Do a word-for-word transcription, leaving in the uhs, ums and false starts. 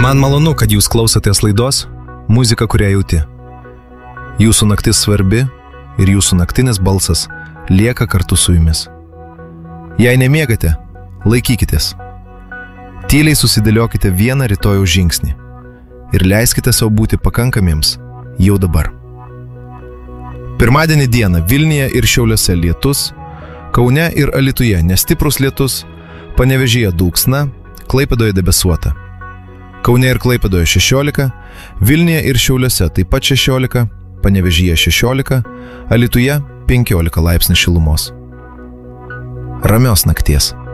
Man malonu, kad jūs klausotės laidos Muzika, kurią jauti. Jūsų naktis svarbi ir jūsų naktinis balsas lieka kartu su jumis. Jei nemiegate, laikykitės. Tyliai susidėliokite vieną rytojaus žingsnį ir leiskite savo būti pakankamiems jau dabar. Pirmadienį dieną Vilniuje ir Šiauliuose lietus, Kaune ir Alytuje nestiprus lietus, Panevėžyje dulksna, Klaipėdoje debesuota. Kaune ir Klaipėdoje šešiolika, Vilniuje ir Šiauliuose taip pat šešiolika, Panevėžyje šešiolika, Alytuje penkiolika laipsnių šilumos. Ramios nakties.